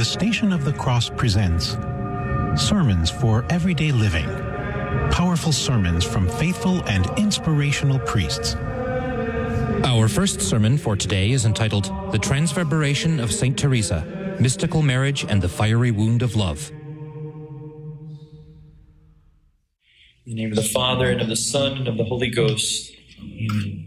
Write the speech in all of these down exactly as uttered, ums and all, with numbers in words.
Station of the Cross presents Sermons for Everyday Living. Powerful sermons from faithful and inspirational priests. Our first sermon for today is entitled The Transfiguration of Saint Teresa, Mystical Marriage and the Fiery Wound of Love. In the name of the Father, and of the Son, and of the Holy Ghost. Amen.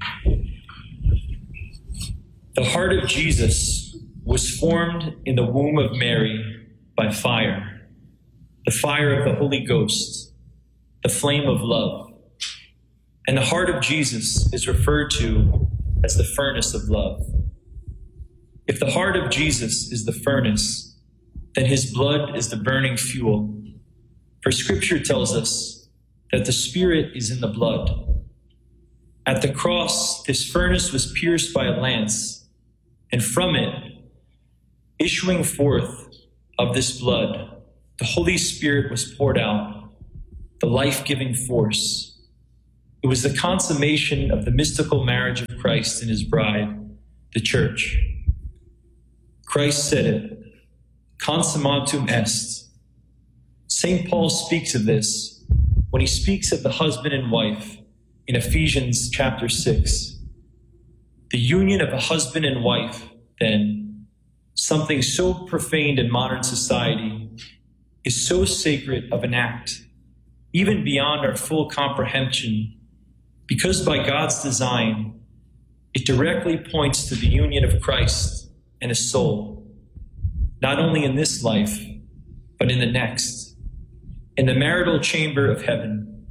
The heart of Jesus was formed in the womb of Mary by fire, the fire of the Holy Ghost, the flame of love. And the heart of Jesus is referred to as the furnace of love. If the heart of Jesus is the furnace, then his blood is the burning fuel. For Scripture tells us that the Spirit is in the blood. At the cross, this furnace was pierced by a lance, and from it, issuing forth of this blood, the Holy Spirit was poured out, the life-giving force. It was the consummation of the mystical marriage of Christ and his bride, the Church. Christ said it, consummatum est. Saint Paul speaks of this when he speaks of the husband and wife in Ephesians chapter six. The union of a husband and wife, then, something so profaned in modern society, is so sacred of an act, even beyond our full comprehension, because by God's design, it directly points to the union of Christ and his soul, not only in this life, but in the next, in the marital chamber of heaven.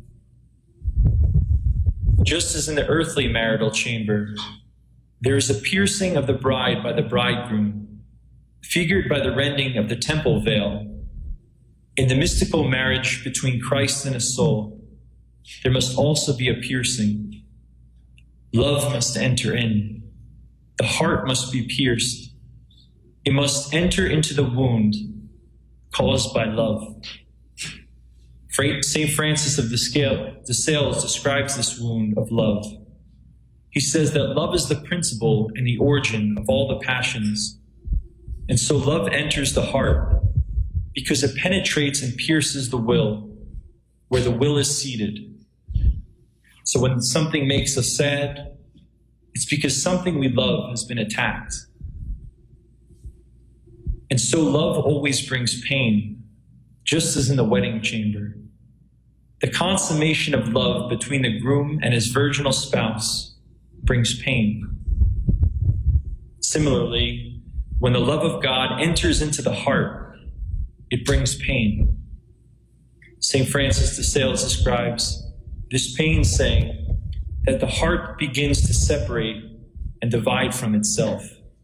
Just as in the earthly marital chamber, there is a piercing of the bride by the bridegroom, figured by the rending of the temple veil. In the mystical marriage between Christ and his soul, there must also be a piercing. Love must enter in. The heart must be pierced. It must enter into the wound caused by love. Saint Francis of de Sales describes this wound of love. He says that love is the principle and the origin of all the passions. And so love enters the heart because it penetrates and pierces the will, where the will is seated. So when something makes us sad, it's because something we love has been attacked. And so love always brings pain, just as in the wedding chamber. The consummation of love between the groom and his virginal spouse brings pain. Similarly, when the love of God enters into the heart, it brings pain. Saint Francis de Sales describes this pain saying that the heart begins to separate and divide from itself.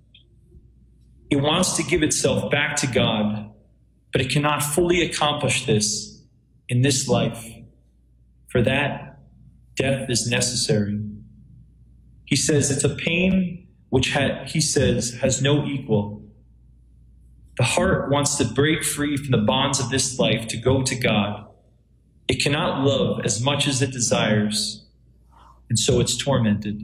It wants to give itself back to God, but it cannot fully accomplish this in this life. For that, death is necessary. He says it's a pain which ha- he says has no equal. The heart wants to break free from the bonds of this life to go to God. It cannot love as much as it desires, and so it's tormented.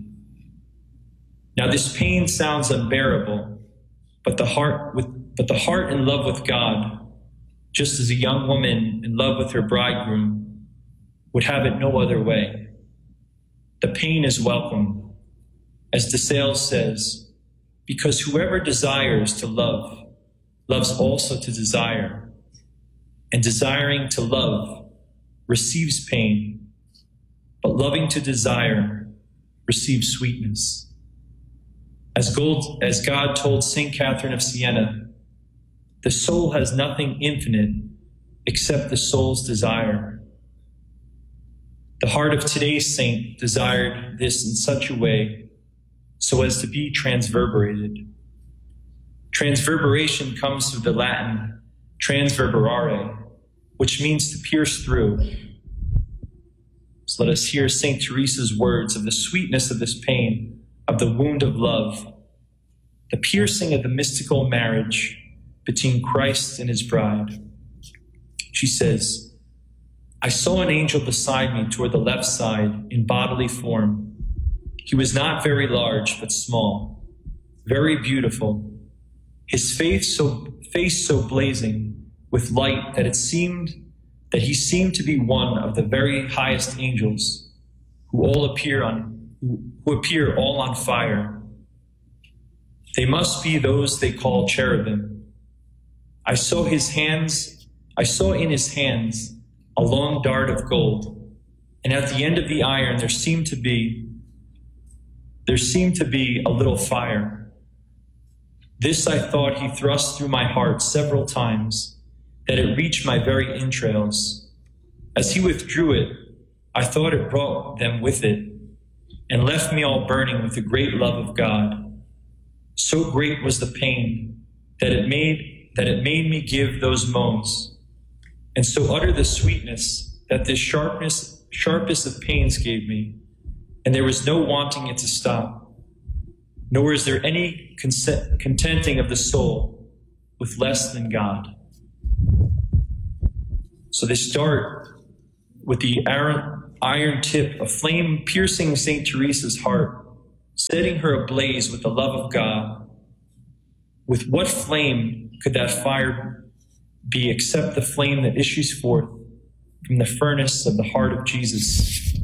Now this pain sounds unbearable, but the heart with but the heart in love with God, just as a young woman in love with her bridegroom, would have it no other way. The pain is welcome. As de Sales says, because whoever desires to love, loves also to desire, and desiring to love receives pain, but loving to desire receives sweetness. As, gold, as God told Saint Catherine of Siena, the soul has nothing infinite except the soul's desire. The heart of today's saint desired this in such a way so as to be transverberated. Transverberation comes from the Latin transverberare, which means to pierce through. So let us hear Saint Teresa's words of the sweetness of this pain, of the wound of love, the piercing of the mystical marriage between Christ and his bride. She says, I saw an angel beside me toward the left side in bodily form. He was not very large, but small, very beautiful. his face so, face so blazing with light that it seemed that he seemed to be one of the very highest angels, who all appear on who, who appear all on fire. They must be those they call cherubim. I saw his hands, I saw in his hands a long dart of gold, and at the end of the iron there seemed to be there seemed to be a little fire. This I thought he thrust through my heart several times, that it reached my very entrails. As he withdrew it, I thought it brought them with it, and left me all burning with the great love of God. So great was the pain that it made that it made me give those moans, and so utter the sweetness that this sharpness sharpest of pains gave me, and there was no wanting it to stop, nor is there any consent, contenting of the soul with less than God. So they start with the iron, iron tip, a flame piercing Saint Teresa's heart, setting her ablaze with the love of God. With what flame could that fire be except the flame that issues forth from the furnace of the heart of Jesus,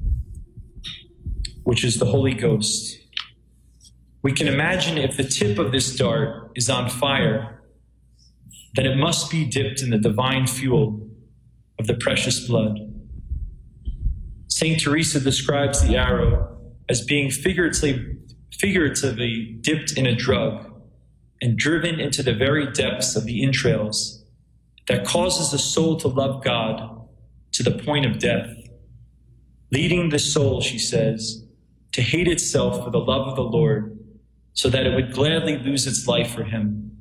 which is the Holy Ghost? We can imagine if the tip of this dart is on fire, then it must be dipped in the divine fuel of the precious blood. Saint Teresa describes the arrow as being figuratively, figuratively dipped in a drug and driven into the very depths of the entrails that causes the soul to love God to the point of death, leading the soul, she says, to hate itself for the love of the Lord, so that it would gladly lose its life for him.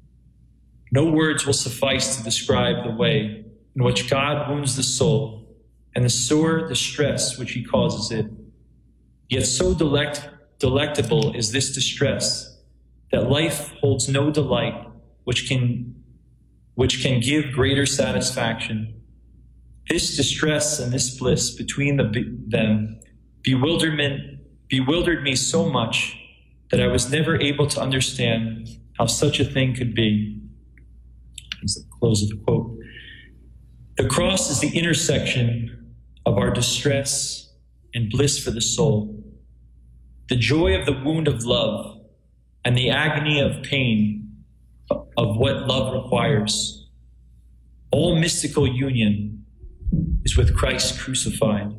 No words will suffice to describe the way in which God wounds the soul and the sore distress which he causes it. Yet so delect, delectable is this distress that life holds no delight which can, which can give greater satisfaction. This distress and this bliss between the, them bewilderment, bewildered me so much that I was never able to understand how such a thing could be. That's the close of the quote. The cross is the intersection of our distress and bliss for the soul, the joy of the wound of love and the agony of pain of what love requires. All mystical union is with Christ crucified.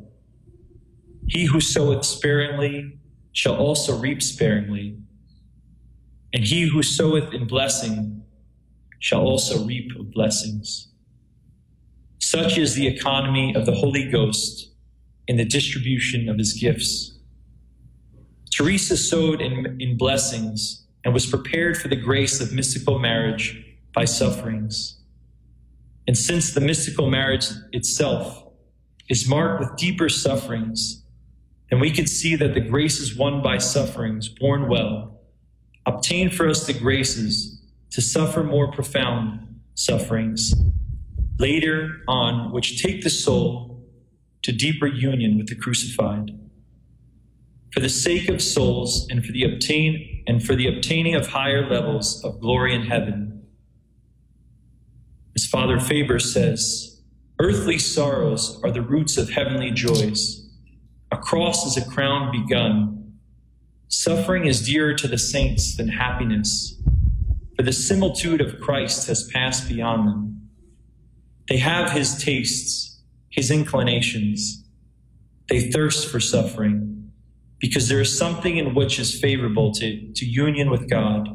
He who soweth sparingly shall also reap sparingly, and he who soweth in blessing shall also reap of blessings. Such is the economy of the Holy Ghost in the distribution of his gifts. Teresa sowed in, in blessings and was prepared for the grace of mystical marriage by sufferings. And since the mystical marriage itself is marked with deeper sufferings, then we can see that the graces won by sufferings borne well obtain for us the graces to suffer more profound sufferings later on, which take the soul to deeper union with the crucified. For the sake of souls and for the obtain and for the obtaining of higher levels of glory in heaven. As Father Faber says, earthly sorrows are the roots of heavenly joys. A cross is a crown begun. Suffering is dearer to the saints than happiness, for the similitude of Christ has passed beyond them. They have his tastes, his inclinations. They thirst for suffering, because there is something in which is favorable to, to union with God.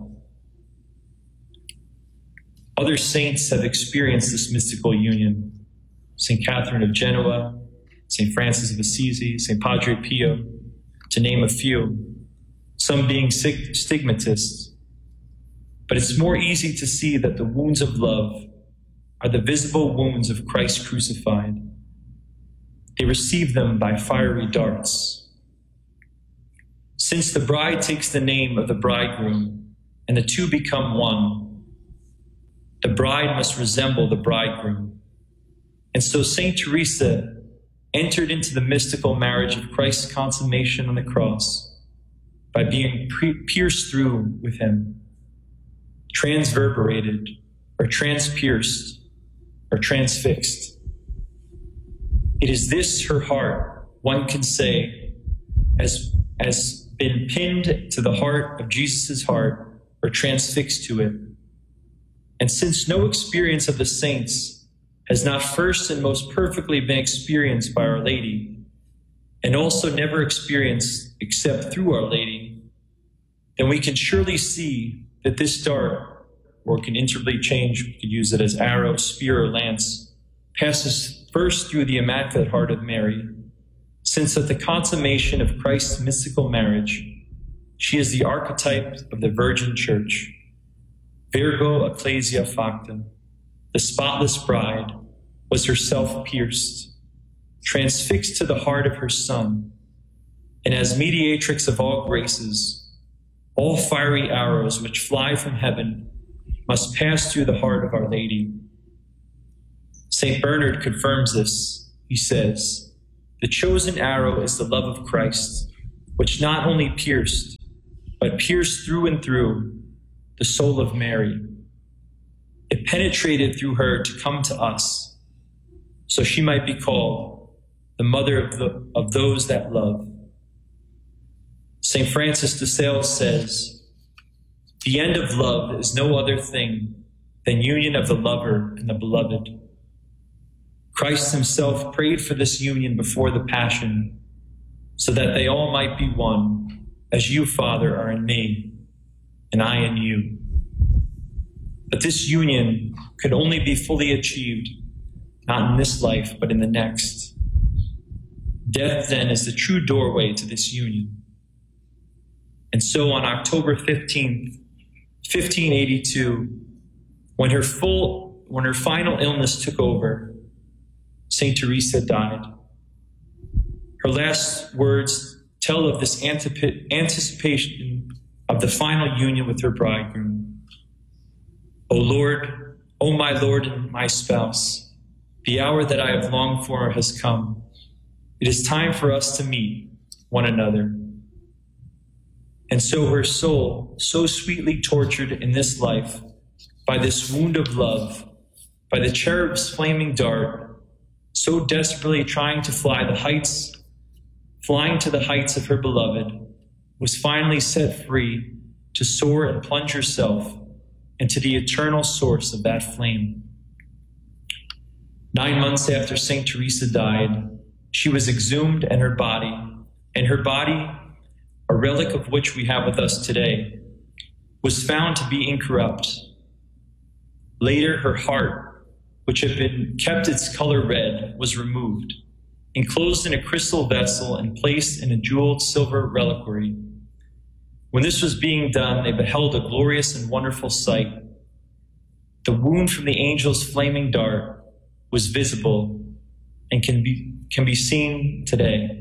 Other saints have experienced this mystical union. Saint Catherine of Genoa, Saint Francis of Assisi, Saint Padre Pio, to name a few, some being stigmatists. But it's more easy to see that the wounds of love are the visible wounds of Christ crucified. They receive them by fiery darts. Since the bride takes the name of the bridegroom and the two become one, the bride must resemble the bridegroom. And so Saint Teresa entered into the mystical marriage of Christ's consummation on the cross by being pre- pierced through with him. transverberated, or transpierced, or transfixed. It is this her heart, one can say, has, has been pinned to the heart of Jesus' heart, or transfixed to it. And since no experience of the saints has not first and most perfectly been experienced by Our Lady, and also never experienced except through Our Lady, then we can surely see that this dart, or can interly change, we could use it as arrow, spear, or lance, passes first through the Immaculate Heart of Mary, since at the consummation of Christ's mystical marriage, she is the archetype of the Virgin Church. Virgo Ecclesia Factum, the spotless bride, was herself pierced, transfixed to the heart of her Son, and as mediatrix of all graces, all fiery arrows which fly from heaven must pass through the heart of Our Lady. Saint Bernard confirms this. He says, "The chosen arrow is the love of Christ, which not only pierced, but pierced through and through the soul of Mary. It penetrated through her to come to us, so she might be called the mother of, the, of those that love." Saint Francis de Sales says, "The end of love is no other thing than union of the lover and the beloved." Christ himself prayed for this union before the Passion, so that they all might be one, as you, Father, are in me, and I in you. But this union could only be fully achieved, not in this life, but in the next. Death, then, is the true doorway to this union. And so on October fifteenth, fifteen eighty-two, when her full, when her final illness took over, Saint Teresa died. Her last words tell of this antip- anticipation of the final union with her bridegroom. "O Lord, O my Lord and my spouse, the hour that I have longed for has come. It is time for us to meet one another." And so her soul, so sweetly tortured in this life by this wound of love, by the cherub's flaming dart, so desperately trying to fly the heights, flying to the heights of her beloved, was finally set free to soar and plunge herself into the eternal source of that flame. Nine months after Saint Teresa died, she was exhumed, and her body, and her body, a relic of which we have with us today, was found to be incorrupt. Later, her heart, which had been kept its color red, was removed, enclosed in a crystal vessel, and placed in a jeweled silver reliquary. When this was being done, they beheld a glorious and wonderful sight. The wound from the angel's flaming dart was visible and can be, can be seen today.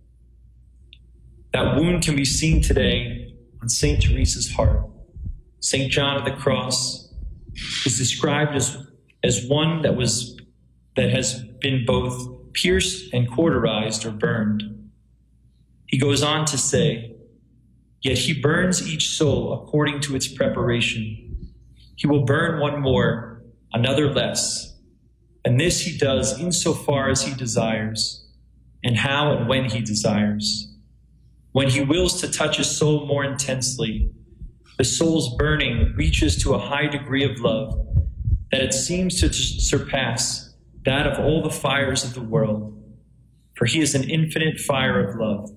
That wound can be seen today on Saint Teresa's heart. Saint John of the Cross is described as, as one that was that has been both pierced and cauterized or burned. He goes on to say, "Yet he burns each soul according to its preparation. He will burn one more, another less, and this he does insofar as he desires, and how and when he desires. When he wills to touch a soul more intensely, the soul's burning reaches to a high degree of love that it seems to surpass that of all the fires of the world, for he is an infinite fire of love."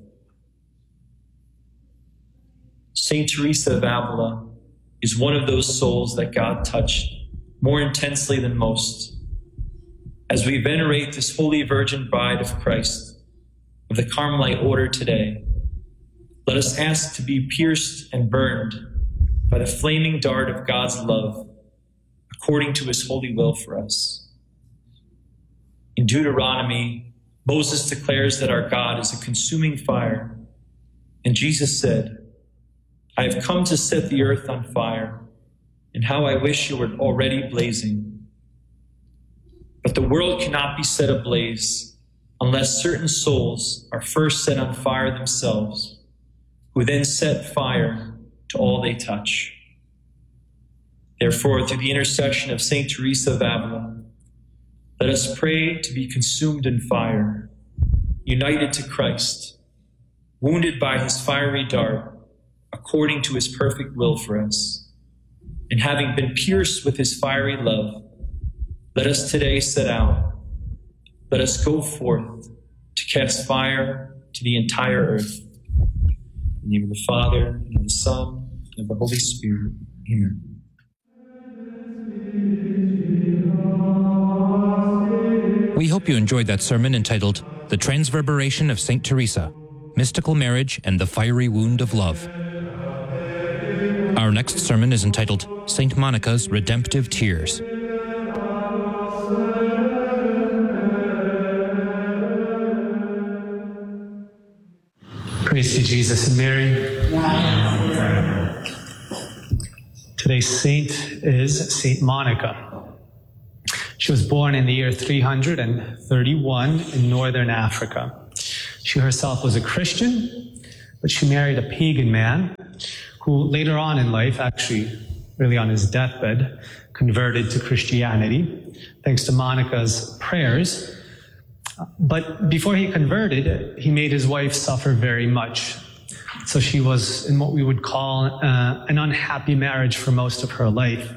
Saint Teresa of Avila is one of those souls that God touched more intensely than most. As we venerate this Holy Virgin Bride of Christ of the Carmelite order today, let us ask to be pierced and burned by the flaming dart of God's love, according to his holy will for us. In Deuteronomy, Moses declares that our God is a consuming fire, and Jesus said, "I have come to set the earth on fire, and how I wish you were already blazing." But the world cannot be set ablaze unless certain souls are first set on fire themselves, who then set fire to all they touch. Therefore, through the intercession of Saint Teresa of Avila, let us pray to be consumed in fire, united to Christ, wounded by his fiery dart, according to his perfect will for us. And having been pierced with his fiery love, let us today set out. Let us go forth to cast fire to the entire earth. In the name of the Father, and of the Son, and of the Holy Spirit. Amen. We hope you enjoyed that sermon entitled The Transverberation of Saint Teresa, Mystical Marriage and the Fiery Wound of Love. Our next sermon is entitled Saint Monica's Redemptive Tears. Praise to Jesus and Mary. Today's saint is Saint Monica. She was born in the year three hundred thirty-one in northern Africa. She herself was a Christian, but she married a pagan man who later on in life, actually really on his deathbed, converted to Christianity thanks to Monica's prayers. But before he converted, he made his wife suffer very much. So she was in what we would call uh, an unhappy marriage for most of her life.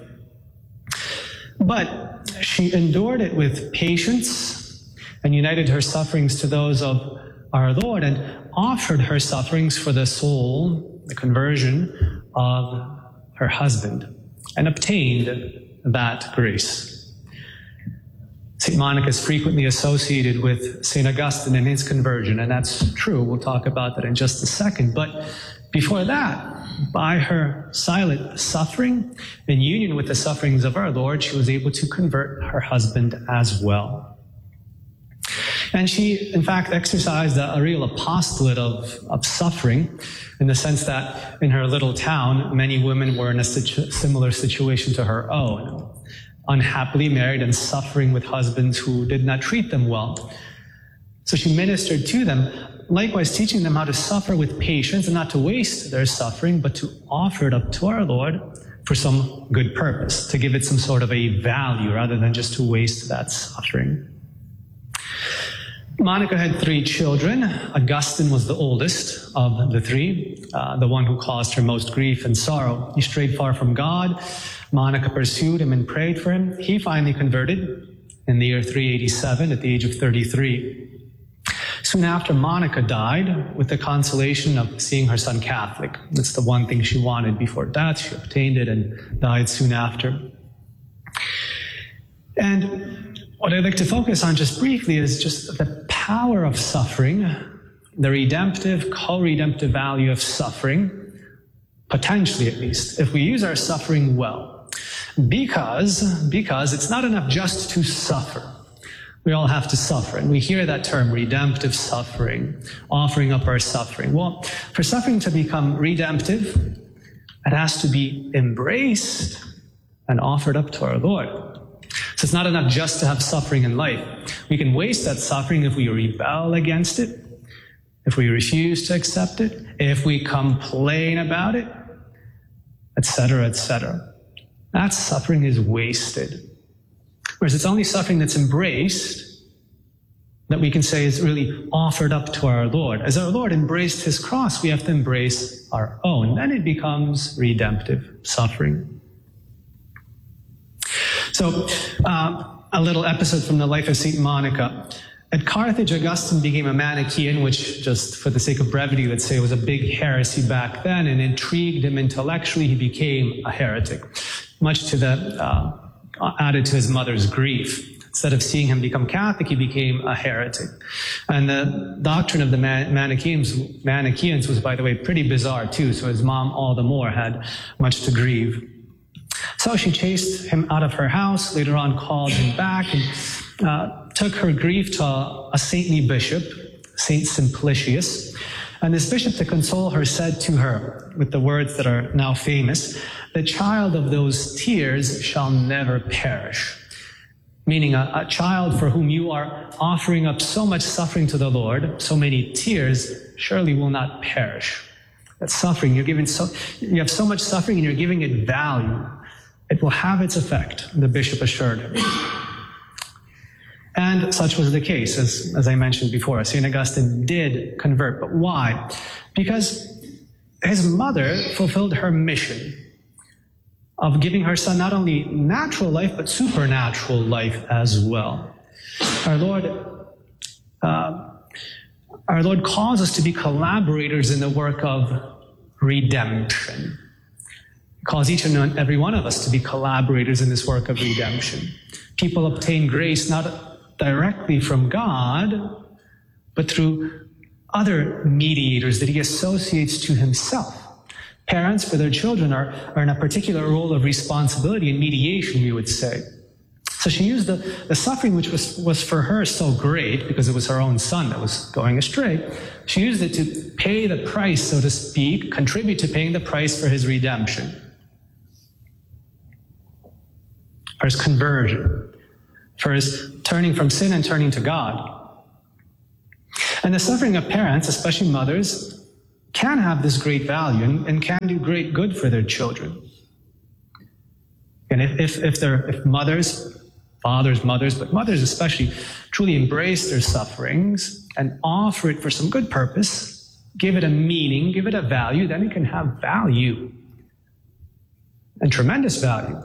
But she endured it with patience and united her sufferings to those of our Lord and offered her sufferings for the soul, the conversion of her husband, and obtained that grace. Saint Monica is frequently associated with Saint Augustine and his conversion, and that's true. We'll talk about that in just a second. But before that, by her silent suffering, in union with the sufferings of our Lord, she was able to convert her husband as well. And she, in fact, exercised a, a real apostolate of, of suffering, in the sense that in her little town, many women were in a situ- similar situation to her own, unhappily married and suffering with husbands who did not treat them well. So she ministered to them, likewise teaching them how to suffer with patience and not to waste their suffering, but to offer it up to our Lord for some good purpose, to give it some sort of a value rather than just to waste that suffering. Monica had three children. Augustine was the oldest of the three, uh, the one who caused her most grief and sorrow. He strayed far from God. Monica pursued him and prayed for him. He finally converted in the year three eighty-seven at the age of thirty-three. Soon after, Monica died with the consolation of seeing her son Catholic. That's the one thing she wanted before death. She obtained it and died soon after. And what I'd like to focus on just briefly is just the power of suffering, the redemptive, co-redemptive value of suffering, potentially at least, if we use our suffering well. Because, because it's not enough just to suffer. We all have to suffer, and we hear that term, redemptive suffering, offering up our suffering. Well, for suffering to become redemptive, it has to be embraced and offered up to our Lord. So it's not enough just to have suffering in life. We can waste that suffering if we rebel against it, if we refuse to accept it, if we complain about it, et cetera, et cetera. That suffering is wasted. Whereas it's only suffering that's embraced that we can say is really offered up to our Lord. As our Lord embraced his cross, we have to embrace our own. Then it becomes redemptive suffering. So, uh, a little episode from the life of Saint Monica. At Carthage, Augustine became a Manichaean, which, just for the sake of brevity, let's say was a big heresy back then, and intrigued him intellectually. He became a heretic, much to the uh, added to his mother's grief. Instead of seeing him become Catholic, he became a heretic. And the doctrine of the Manichaeans, Manichaeans was, by the way, pretty bizarre too, so his mom all the more had much to grieve. So she chased him out of her house, later on called him back, and uh, took her grief to a, a saintly bishop, Saint Simplicius. And this bishop, to console her, said to her, with the words that are now famous, "The child of those tears shall never perish." Meaning a, a child for whom you are offering up so much suffering to the Lord, so many tears, surely will not perish. That suffering, you're giving so, you have so much suffering and you're giving it value. It will have its effect, the bishop assured her. And such was the case, as, as I mentioned before. Saint Augustine did convert, but why? Because his mother fulfilled her mission of giving her son not only natural life, but supernatural life as well. Our Lord, uh, our Lord calls us to be collaborators in the work of redemption. He calls each and every one of us to be collaborators in this work of redemption. People obtain grace not directly from God, but through other mediators that he associates to himself. Parents, for their children, are, are in a particular role of responsibility and mediation, we would say. So she used the, the suffering, which was, was for her so great, because it was her own son that was going astray. She used it to pay the price, so to speak, contribute to paying the price for his redemption, for his conversion, for his turning from sin and turning to God. And the suffering of parents, especially mothers, can have this great value and, and can do great good for their children. And if, if, if, they're, if mothers, fathers, mothers, but mothers especially, truly embrace their sufferings and offer it for some good purpose, give it a meaning, give it a value, then it can have value and tremendous value.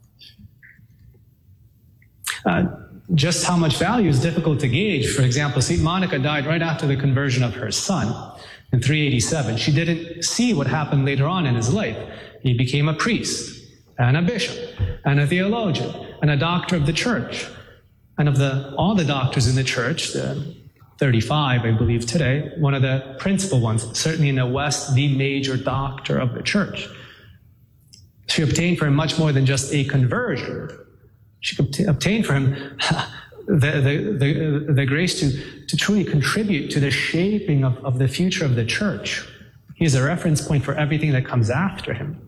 Uh, just how much value is difficult to gauge. For example, Saint Monica died right after the conversion of her son in three eighty-seven. She didn't see what happened later on in his life. He became a priest and a bishop and a theologian and a doctor of the church. And of the all the doctors in the church, the thirty-five, I believe today, one of the principal ones, certainly in the West, the major doctor of the church. She obtained for him much more than just a conversion. She could obtain for him the, the, the, the grace to, to truly contribute to the shaping of, of the future of the church. He is a reference point for everything that comes after him.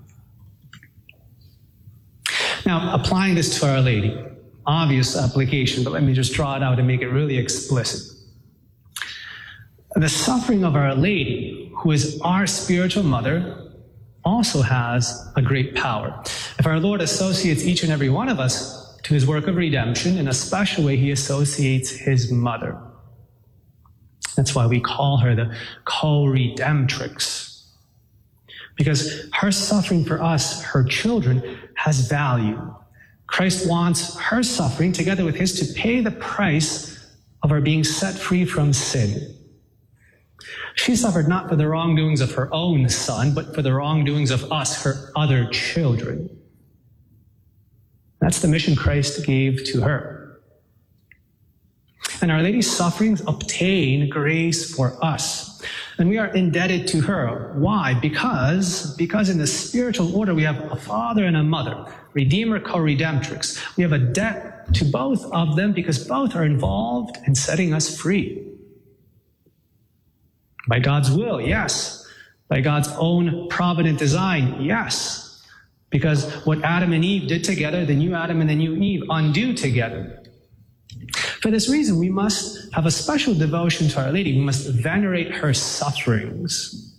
Now, applying this to Our Lady, obvious application, but let me just draw it out and make it really explicit. The suffering of Our Lady, who is our spiritual mother, also has a great power. If our Lord associates each and every one of us to his work of redemption, in a special way, he associates his mother. That's why we call her the co-redemptrix. Because her suffering for us, her children, has value. Christ wants her suffering, together with his, to pay the price of our being set free from sin. She suffered not for the wrongdoings of her own son, but for the wrongdoings of us, her other children. That's the mission Christ gave to her. And Our Lady's sufferings obtain grace for us. And we are indebted to her. Why? Because, because in the spiritual order we have a father and a mother, Redeemer, co-redemptrix. We have a debt to both of them because both are involved in setting us free. By God's will, yes. By God's own provident design, yes. Because what Adam and Eve did together, the new Adam and the new Eve undo together. For this reason, we must have a special devotion to Our Lady. We must venerate her sufferings.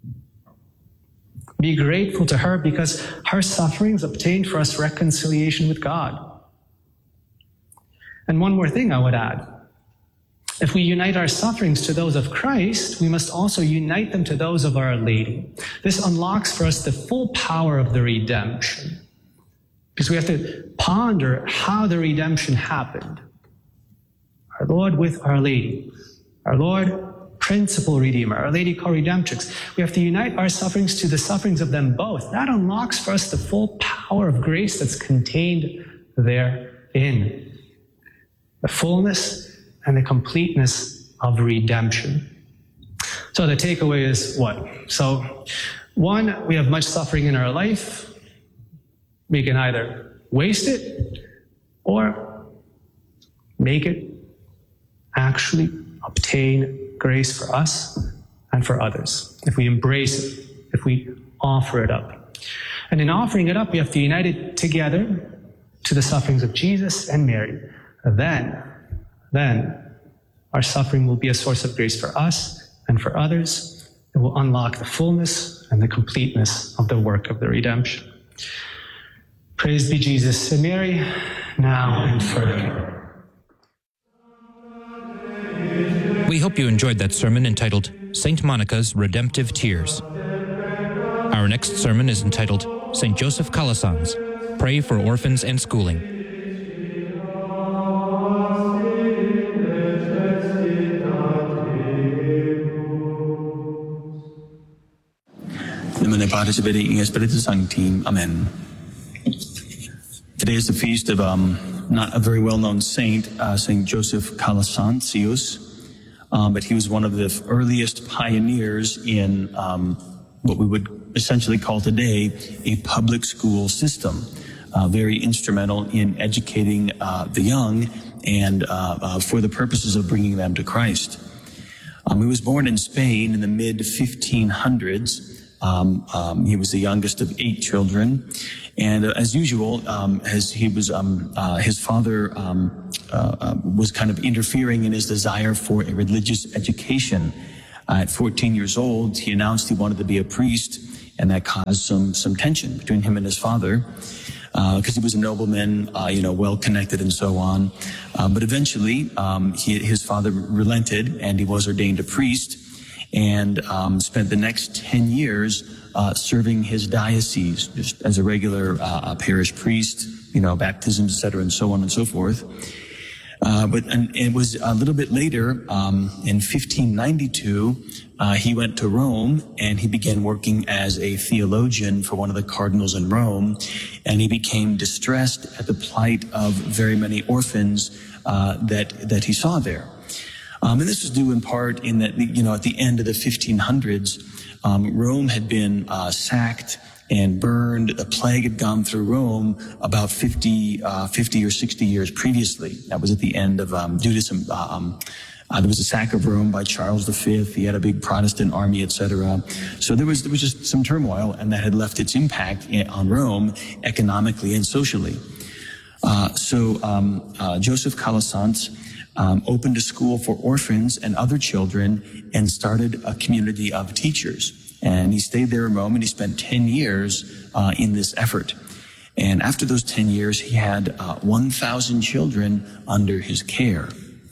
Be grateful to her because her sufferings obtained for us reconciliation with God. And one more thing I would add. If we unite our sufferings to those of Christ, we must also unite them to those of Our Lady. This unlocks for us the full power of the redemption. Because we have to ponder how the redemption happened. Our Lord with Our Lady. Our Lord, principal Redeemer. Our Lady, co-redemptrix. We have to unite our sufferings to the sufferings of them both. That unlocks for us the full power of grace that's contained therein. The fullness and the completeness of redemption. So the takeaway is what? So, one, we have much suffering in our life. We can either waste it or make it actually obtain grace for us and for others. If we embrace it, if we offer it up. And in offering it up, we have to unite it together to the sufferings of Jesus and Mary. Then, then our suffering will be a source of grace for us and for others. It will unlock the fullness and the completeness of the work of the redemption. Praise be Jesus and Mary, now and forever. We hope you enjoyed that sermon entitled Saint Monica's Redemptive Tears. Our next sermon is entitled Saint Joseph Calasanz, Pray for Orphans and Schooling. In nomine Patris et Filii et Spiritus Sancti. Amen. Today is the feast of um, not a very well-known saint, uh, Saint Joseph Calasanzius, um, but he was one of the earliest pioneers in um, what we would essentially call today a public school system. Uh, very instrumental in educating uh, the young and uh, uh, for the purposes of bringing them to Christ. Um, he was born in Spain in the mid fifteen hundreds. Um, um, he was the youngest of eight children, and uh, as usual, um, as he was, um, uh, his father um, uh, uh, was kind of interfering in his desire for a religious education. Uh, at fourteen years old, he announced he wanted to be a priest, and that caused some some tension between him and his father, because uh, he was a nobleman, uh, you know, well connected and so on. Uh, but eventually, um, he, his father relented, and he was ordained a priest, and um, spent the next ten years uh, serving his diocese just as a regular uh, parish priest, you know, baptisms, et cetera, and so on and so forth. Uh, but and it was a little bit later, um, in fifteen ninety-two, uh, he went to Rome and he began working as a theologian for one of the cardinals in Rome, and he became distressed at the plight of very many orphans uh, that that he saw there. Um, and this was due in part in that, you know, at the end of the fifteen hundreds, um, Rome had been uh, sacked and burned. A plague had gone through Rome about fifty, uh, fifty or sixty years previously. That was at the end of, um, due to some, um, uh, there was a sack of Rome by Charles the Fifth. He had a big Protestant army, et cetera. So there was, there was just some turmoil, and that had left its impact in, on Rome economically and socially. Uh, so, um, uh, Joseph Calasanz Um, opened a school for orphans and other children and started a community of teachers. And he stayed there in Rome, and he spent ten years uh, in this effort. And after those ten years, he had uh, one thousand children under his care.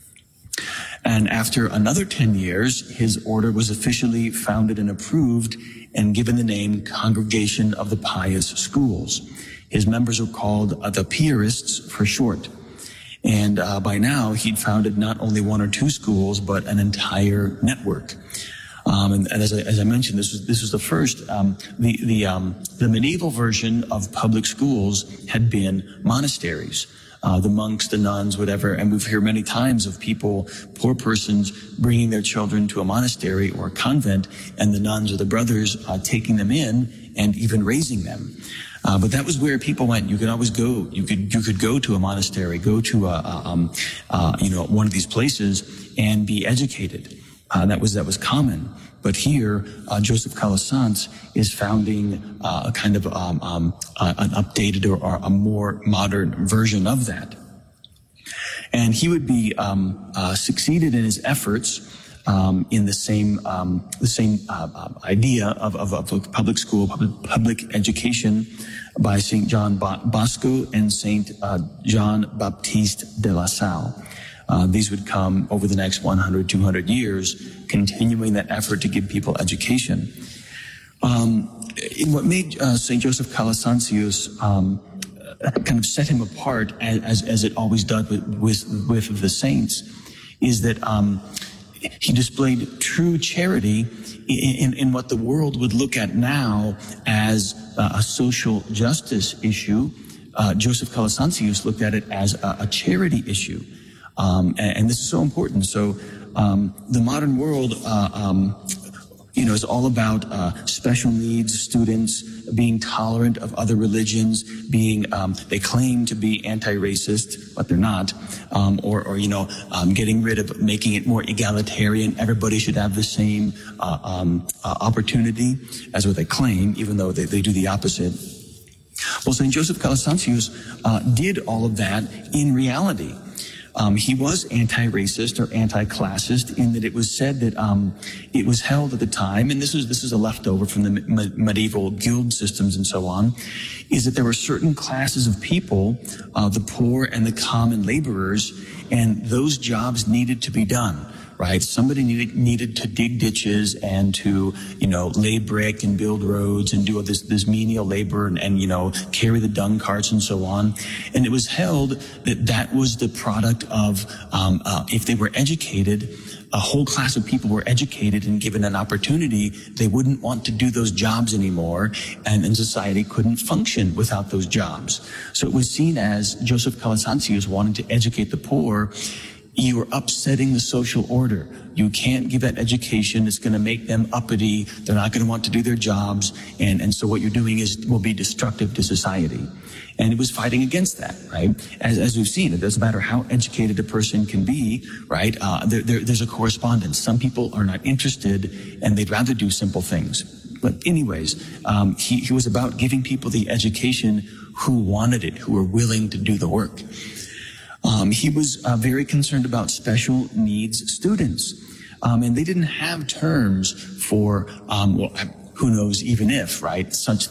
And after another ten years, his order was officially founded and approved and given the name Congregation of the Pious Schools. His members were called uh, the Piarists for short. And uh, by now, he'd founded not only one or two schools, but an entire network. Um, and, and as, I, as I mentioned, this was this was the first. Um, the the um, the medieval version of public schools had been monasteries. Uh, the monks, the nuns, whatever. And we've heard many times of people, poor persons, bringing their children to a monastery or a convent, and the nuns or the brothers uh, taking them in and even raising them. Uh, but that was where people went. You could always go. You could you could go to a monastery, go to a, a um, uh, you know one of these places and be educated. Uh, that was that was common. But here, uh, Joseph Calasanz is founding uh, a kind of um, um, uh, an updated or, or a more modern version of that. And he would be um, uh, succeeded in his efforts Um, in the same um, the same uh, uh, idea of, of, of a public school, public, public education by Saint John Bosco and Saint uh, John Baptiste de La Salle. Uh, these would come over the next one hundred, two hundred years, continuing that effort to give people education. Um, in what made uh, Saint Joseph Calasanzius um, kind of set him apart, as, as it always does with, with, with the saints, is that um, he displayed true charity in, in, in what the world would look at now as uh, a social justice issue. Uh, Joseph Calasanzius looked at it as a, a charity issue. Um, and, and this is so important. So um, the modern world, uh, um, you know, is all about uh, special needs students, being tolerant of other religions, being, um, they claim to be anti-racist, but they're not, um, or, or, you know, um, getting rid of, making it more egalitarian. Everybody should have the same uh, um, uh, opportunity as what they claim, even though they, they do the opposite. Well, Saint Joseph Calasanzius uh, did all of that in reality. Um, he was anti-racist or anti-classist in that it was said that um, it was held at the time, and this is this is a leftover from the me- medieval guild systems and so on, is that there were certain classes of people, uh, the poor and the common laborers, and those jobs needed to be done. Right? Somebody needed, needed to dig ditches and to, you know, lay brick and build roads and do all this, this menial labor and, and, you know, carry the dung carts and so on. And it was held that that was the product of, um, uh, if they were educated, a whole class of people were educated and given an opportunity, they wouldn't want to do those jobs anymore, and, and society couldn't function without those jobs. So it was seen as Joseph Calasanzius wanting to educate the poor. You are upsetting the social order. You can't give that education. It's going to make them uppity. They're not going to want to do their jobs. And, and so what you're doing is will be destructive to society. And it was fighting against that, right? As, as we've seen, it doesn't matter how educated a person can be, right? Uh, there, there, there's a correspondence. Some people are not interested and they'd rather do simple things. But anyways, um, he, he was about giving people the education who wanted it, who were willing to do the work. Um, he was uh, very concerned about special needs students. Um, and they didn't have terms for, um, well, who knows even if, right, such